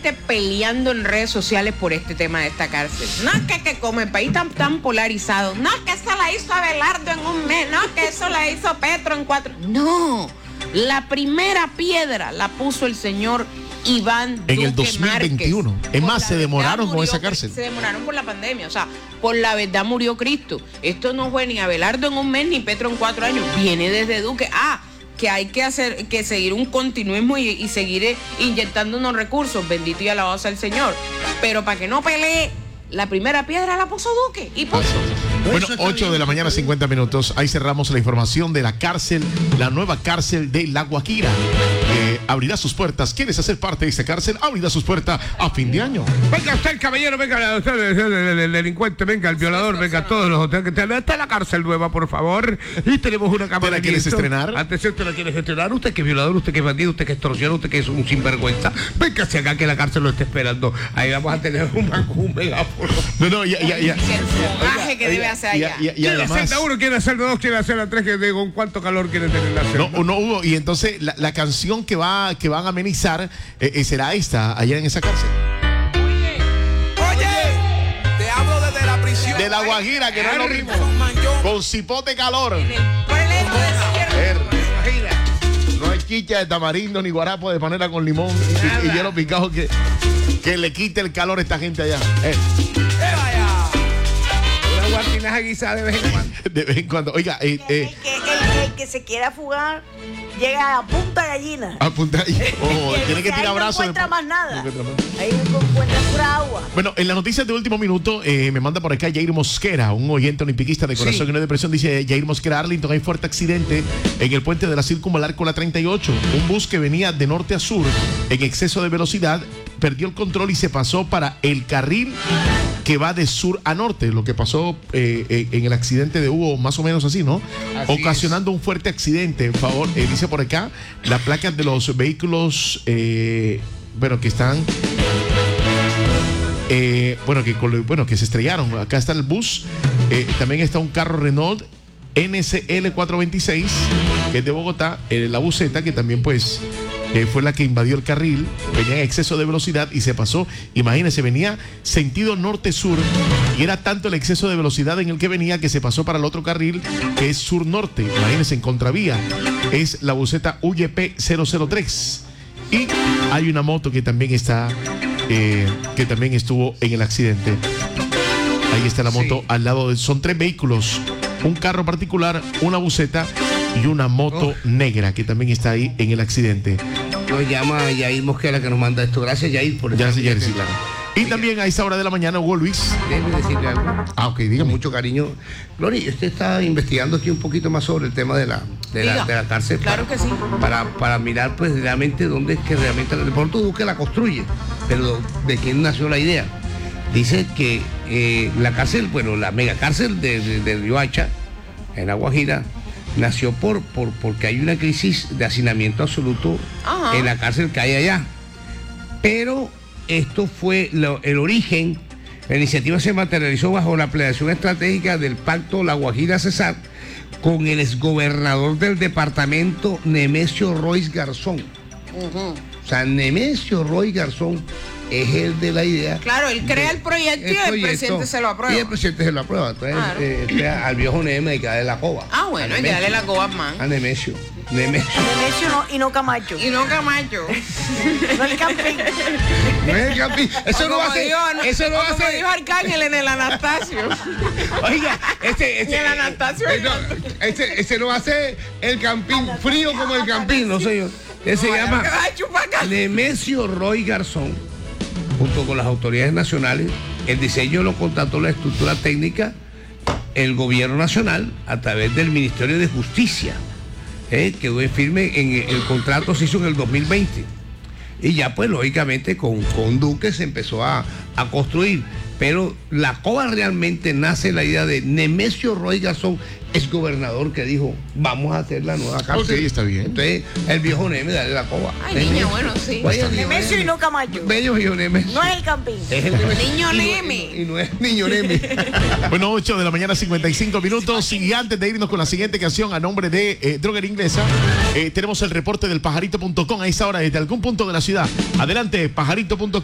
gente peleando en redes sociales por este tema de esta cárcel. No es que como el país tan polarizado, no es que eso la hizo Abelardo en un mes, no es que eso la hizo Petro en 4. No, la primera piedra la puso el señor Iván Duque en el 2021. Márquez. Es más, se demoraron con esa cárcel. Se demoraron por la pandemia, o sea, por la verdad murió Cristo. Esto no fue ni Abelardo en un mes ni Petro en 4 años. Viene desde Duque. Que hay que seguir un continuismo y seguir inyectando unos recursos. Bendito y alabado sea el Señor. Pero para que no pelee, la primera piedra la puso Duque. Y puso. Bueno, 8 de la mañana, 50 minutos. Ahí cerramos la información de la cárcel, la nueva cárcel de La Guajira. Abrirá sus puertas. ¿Quieres hacer parte de esta cárcel? Abrirá sus puertas a fin de año. Venga usted, el caballero, venga usted, el delincuente, venga el violador, venga todos los hoteles que tengan. Está la cárcel nueva, por favor. Y tenemos una cámara. ¿Te la quieres estrenar? Atención, ¿usted la quieres estrenar? Usted que es violador, usted que es bandido, usted que es extorsiona, usted que es un sinvergüenza. Venga hacia acá que la cárcel lo está esperando. Ahí vamos a tener un megáfono. No, ya. El fogaje que debe hacer allá. Y además, quiere hacer la 1, quiere hacer la 2, quiere hacer la 3, que con cuánto calor quiere tener la celda. No hubo. Y entonces la canción que van a amenizar será esta, allá en esa cárcel. Oye, te hablo desde la prisión. De La Guajira, que no es lo mismo. Con cipote calor. No hay chicha de tamarindo ni guarapo de panela con limón y hielo picado que le quite el calor a esta gente allá. Una guartinaja guisada de vez en cuando. De vez en cuando. Oiga, el que se quiera fugar llega a Punta Gallina. A Punta Gallina. Tiene que tirar brazos. No encuentra más nada. Ahí no encuentra pura agua. Bueno, en las noticias de último minuto, me manda por acá Jair Mosquera, un oyente olimpiquista de corazón y no de depresión. Dice Jair Mosquera: Arlington, hay fuerte accidente en el puente de la Circunvalar con la 38. Un bus que venía de norte a sur en exceso de velocidad perdió el control y se pasó para el carril que va de sur a norte. Lo que pasó en el accidente de Hugo, más o menos así, ¿no? Ocasionando un fuerte accidente. Por favor, dice por acá las placas de los vehículos, que están, que se estrellaron. Acá está el bus. También está un carro Renault NCL 426, que es de Bogotá, la buseta, que también pues fue la que invadió el carril, venía en exceso de velocidad y se pasó. Imagínense, venía sentido norte-sur y era tanto el exceso de velocidad en el que venía que se pasó para el otro carril, que es sur-norte. Imagínense, en contravía. Es la buseta UYP 003. Y hay una moto que también está, que también estuvo en el accidente. Ahí está la moto al lado son 3 vehículos: un carro particular, una buseta y una moto negra que también está ahí en el accidente. Nos llama Yair Mosquera, que nos manda esto. Gracias, Yair, por Gracias, Yair, sí, claro. Y también a esa hora de la mañana, Hugo Luis. Déjeme decirle algo. Ok, dígame. Con mucho cariño. Gloria, usted está investigando aquí un poquito más sobre el tema de la cárcel. Claro que sí. Para mirar, pues, realmente dónde es que realmente. De pronto Duque la construye, pero ¿de quién nació la idea? Dice que la cárcel, la megacárcel de Riohacha, en La Guajira, nació porque hay una crisis de hacinamiento absoluto en la cárcel que hay allá. Pero esto fue el origen. La iniciativa se materializó bajo la planeación estratégica del pacto La Guajira-Cesar con el exgobernador del departamento, Nemesio Royce Garzón. O sea, Nemesio Royce Garzón es el de la idea. Claro, él crea el proyecto y el presidente se lo aprueba. Y el presidente se lo aprueba. Entonces, al viejo Neme hay que darle la coba. Bueno, hay que darle la coba más. A Nemesio. Nemesio y no Camacho. No el Campín. No es el Campín. Eso no va a ser. Eso no va a ser. Dijo Arcángel en el Anastasio. Oiga, el Anastasio. Ese no va a ser el Campín frío como el Campín, no sé yo. Ese se llama Nemesio Royce Garzón. Junto con las autoridades nacionales, el diseño lo contrató la estructura técnica, el gobierno nacional, a través del Ministerio de Justicia. Quedó firme en el contrato, se hizo en el 2020. Y ya pues lógicamente con Duque se empezó a construir. Pero la coba realmente nace la idea de Nemesio Royce Garzón, exgobernador, que dijo: vamos a hacer la nueva cárcel. Ok, está bien. Entonces el viejo Neme, dale la coba. Ay, niña, bueno, sí. Nemesio y no Camacho. Bello viejo Neme. No es el Campín. Es el Niño Neme. Y no es Niño Neme. Bueno, 8 de la mañana, 55 minutos. Y antes de irnos con la siguiente canción, a nombre de Droguería Inglesa, tenemos el reporte del pajarito.com a esa hora desde algún punto de la ciudad. Adelante, pajarito.com.